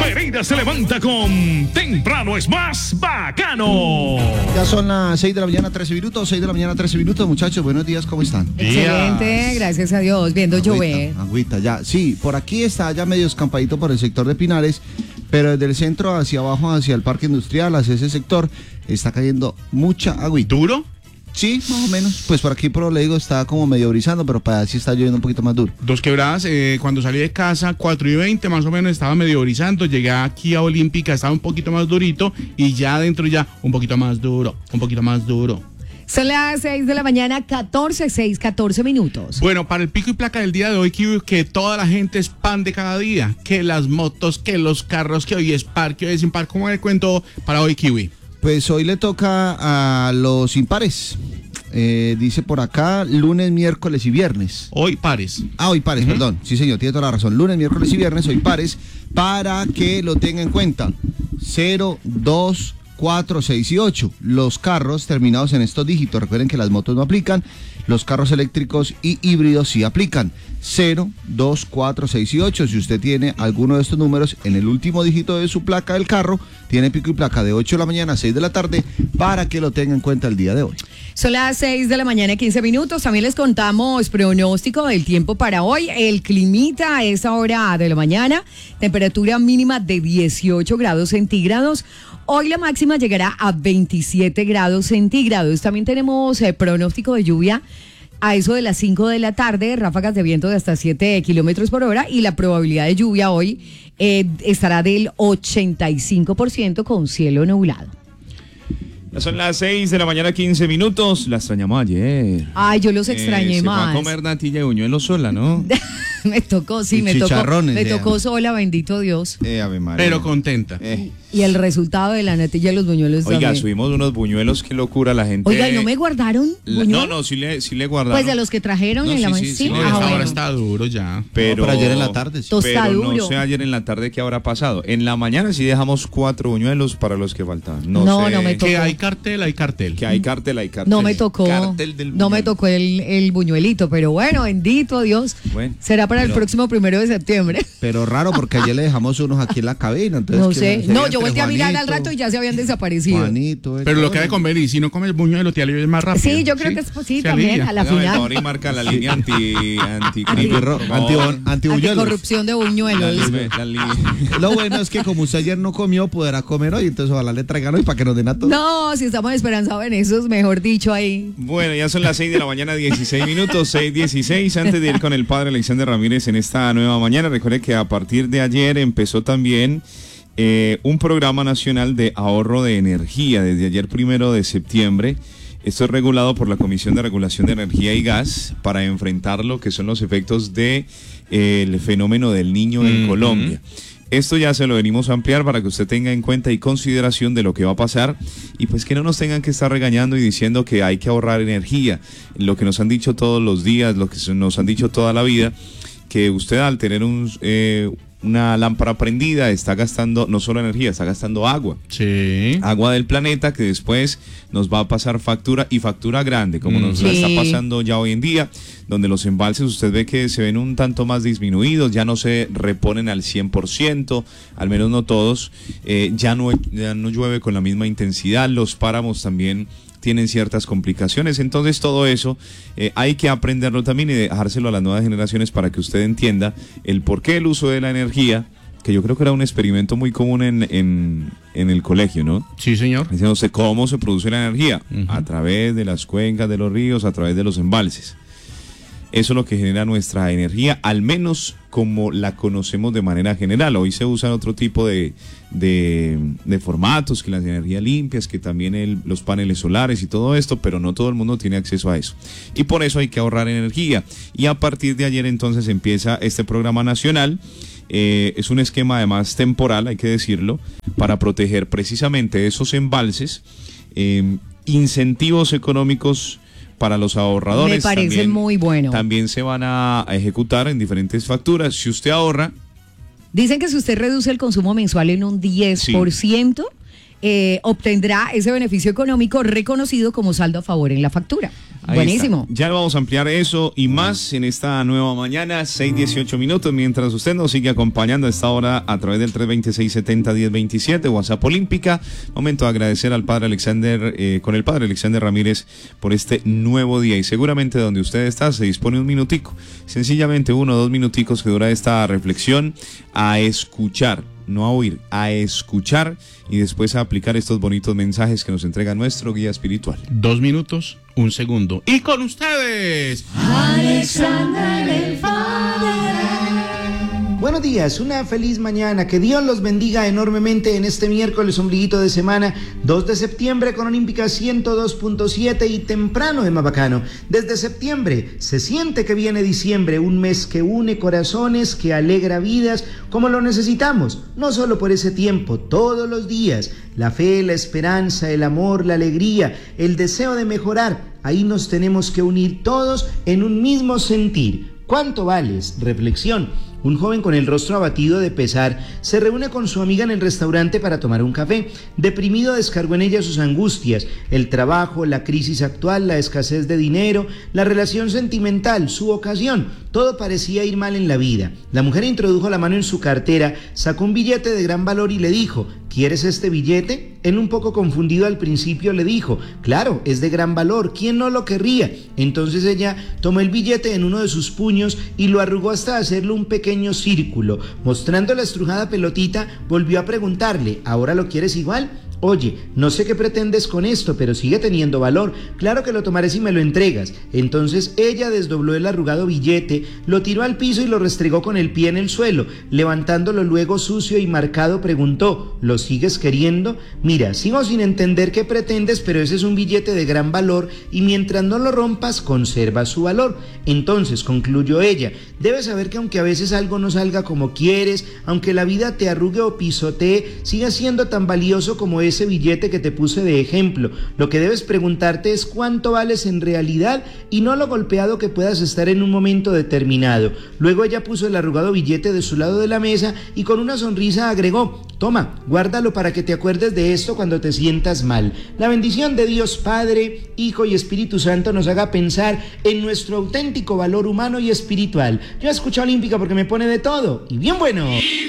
Pereira se levanta con Temprano es más bacano. Ya son las 6 de la mañana, 13 minutos. 6 de la mañana, 13 minutos. Muchachos, buenos días, ¿cómo están? Excelente, gracias a Dios. Viendo llover. Agüita, ya. Sí, por aquí está ya medio escampadito por el sector de Pinares, pero desde el centro hacia abajo, hacia el parque industrial, hacia ese sector, está cayendo mucha agüita. ¿Duro? Sí, más o menos. Pues por aquí, por le digo, está como medio brizando, pero para allá sí está lloviendo un poquito más duro. Dos Quebradas, cuando salí de casa, 4:20 más o menos, estaba medio brizando. Llegué aquí a Olímpica, estaba un poquito más durito, y ya adentro ya un poquito más duro, un poquito más duro. Son las 6 de la mañana, 14 minutos. Bueno, para el pico y placa del día de hoy, que toda la gente es pan de cada día. Que las motos, que los carros, que hoy es par, que hoy es impar. ¿Cómo le cuento para hoy, Kiwi? Pues hoy le toca a los impares. Dice por acá lunes, miércoles y viernes. Hoy pares. Hoy pares, perdón. Sí, señor, tiene toda la razón. Lunes, miércoles y viernes, hoy pares, para que lo tenga en cuenta. 0, 2, 4, 6 y 8. Los carros terminados en estos dígitos. Recuerden que las motos no aplican. Los carros eléctricos y híbridos sí aplican. 0, 2, 4, 6 y 8. Si usted tiene alguno de estos números en el último dígito de su placa del carro, tiene pico y placa de 8 de la mañana a 6 de la tarde para que lo tenga en cuenta el día de hoy. Son las 6 de la mañana, 15 minutos. También les contamos pronóstico del tiempo para hoy. El climita a esa hora de la mañana, temperatura mínima de 18 grados centígrados. Hoy la máxima llegará a 27 grados centígrados. También tenemos pronóstico de lluvia a eso de las 5 de la tarde, ráfagas de viento de hasta 7 kilómetros por hora, y la probabilidad de lluvia hoy estará del 85% con cielo nublado. Ya son las 6 de la mañana, 15 minutos. La extrañamos ayer. Ay, yo los extrañé más. Se fue a comer natilla y buñuelos sola, ¿no? Me tocó, sí, me tocó sola, bendito Dios. Ave María. Pero contenta. Y el resultado de la natilla y los buñuelos Oiga, también. subimos unos buñuelos, qué locura la gente. Oiga, ¿y no me guardaron buñuelos? No, sí le guardaron. Pues de los que trajeron en la mañana. Sí, Ahora está duro ya. Pero ayer en la tarde. Sí. Tosta pero duro. no sé ayer en la tarde qué habrá pasado. En la mañana sí dejamos 4 buñuelos para los que faltaban. No me tocó. Que hay cartel, hay cartel. Que hay cartel. No me tocó. Cartel del no me tocó el buñuelito, pero bueno, bendito Dios. Bueno, será para el próximo 1 de septiembre. Pero raro, porque ayer le dejamos unos aquí en la cabina. Entonces, no sé. No, yo volteé a mirar al rato y ya se habían desaparecido. Juanito, pero lo que hay que comer, y si no comes buñuelo, te alivia más rápido. Sí, yo creo que sí, también, a la final. Ahora y marca la línea anticorrupción de buñuelos. Lo bueno es que como usted ayer no comió, podrá comer hoy, entonces ojalá le traigan hoy para que nos den a todos. No, si estamos esperanzados en eso, mejor dicho ahí. Bueno, ya son las 6 de la mañana, 16 minutos, 6:16. Antes de ir con el padre Alexander Ramírez en esta nueva mañana, recuerde que a partir de ayer empezó también un programa nacional de ahorro de energía desde ayer 1 de septiembre. Esto es regulado por la Comisión de Regulación de Energía y Gas para enfrentar lo que son los efectos de el fenómeno del Niño en Colombia. Esto ya se lo venimos a ampliar para que usted tenga en cuenta y consideración de lo que va a pasar, y pues que no nos tengan que estar regañando y diciendo que hay que ahorrar energía. Lo que nos han dicho todos los días, lo que nos han dicho toda la vida, que usted al tener una lámpara prendida está gastando no solo energía, está gastando agua. Sí. Agua del planeta que después nos va a pasar factura, y factura grande, como nos la está pasando ya hoy en día, donde los embalses usted ve que se ven un tanto más disminuidos, ya no se reponen al 100%, al menos no todos, ya no llueve con la misma intensidad, los páramos también tienen ciertas complicaciones. Entonces todo eso hay que aprenderlo también y dejárselo a las nuevas generaciones para que usted entienda el porqué del uso de la energía, que yo creo que era un experimento muy común en el colegio, ¿no? Sí, señor. Diciéndose cómo se produce la energía, a través de las cuencas de los ríos, a través de los embalses. Eso es lo que genera nuestra energía, al menos como la conocemos de manera general. Hoy se usan otro tipo de formatos, que las energías limpias, que también los paneles solares y todo esto, pero no todo el mundo tiene acceso a eso. Y por eso hay que ahorrar energía. Y a partir de ayer entonces empieza este programa nacional. Es un esquema además temporal, hay que decirlo, para proteger precisamente esos embalses, incentivos económicos para los ahorradores. Me parece también, muy bueno. También se van a ejecutar en diferentes facturas. Si usted ahorra... Dicen que si usted reduce el consumo mensual en un 10%, obtendrá ese beneficio económico reconocido como saldo a favor en la factura. Ahí Buenísimo. está. Ya vamos a ampliar eso y más en esta nueva mañana, 6:18 minutos, mientras usted nos sigue acompañando a esta hora a través del 326-70-1027, WhatsApp Olímpica. Momento de agradecer al padre Alexander, con el padre Alexander Ramírez por este nuevo día, y seguramente donde usted está se dispone un minutico, sencillamente 1 o 2 minuticos que dura esta reflexión, a escuchar, no a oír, a escuchar y después a aplicar estos bonitos mensajes que nos entrega nuestro guía espiritual. 2 minutos, 1 segundo. Y con ustedes, Alexander el Padre. Buenos días, una feliz mañana, que Dios los bendiga enormemente en este miércoles ombliguito de semana, 2 de septiembre con Olímpica 102.7 y temprano de Mabacano. Desde septiembre se siente que viene diciembre, un mes que une corazones, que alegra vidas como lo necesitamos, no solo por ese tiempo, todos los días. La fe, la esperanza, el amor, la alegría, el deseo de mejorar, ahí nos tenemos que unir todos en un mismo sentir. ¿Cuánto vales? Reflexión. Un joven con el rostro abatido de pesar se reúne con su amiga en el restaurante para tomar un café. Deprimido descargó en ella sus angustias, el trabajo, la crisis actual, la escasez de dinero, la relación sentimental, su vocación. Todo parecía ir mal en la vida. La mujer introdujo la mano en su cartera, sacó un billete de gran valor y le dijo: ¿quieres este billete? Él, un poco confundido al principio, le dijo: claro, es de gran valor, ¿quién no lo querría? Entonces ella tomó el billete en uno de sus puños y lo arrugó hasta hacerlo un pequeño círculo. Mostrando la estrujada pelotita, volvió a preguntarle: ¿ahora lo quieres igual? Oye, no sé qué pretendes con esto, pero sigue teniendo valor. Claro que lo tomaré si me lo entregas. Entonces ella desdobló el arrugado billete, lo tiró al piso y lo restregó con el pie en el suelo. Levantándolo luego sucio y marcado, preguntó: ¿lo sigues queriendo? Mira, sigo sin entender qué pretendes, pero ese es un billete de gran valor y mientras no lo rompas, conserva su valor. Entonces, concluyó ella, debes saber que aunque a veces algo no salga como quieres, aunque la vida te arrugue o pisotee, sigue siendo tan valioso como ese billete que te puse de ejemplo. Lo que debes preguntarte es cuánto vales en realidad y no lo golpeado que puedas estar en un momento determinado. Luego ella puso el arrugado billete de su lado de la mesa y con una sonrisa agregó: toma, guárdalo para que te acuerdes de esto cuando te sientas mal. La bendición de Dios Padre, Hijo y Espíritu Santo nos haga pensar en nuestro auténtico valor humano y espiritual. Yo escucho Olímpica porque me pone de todo y bien bueno.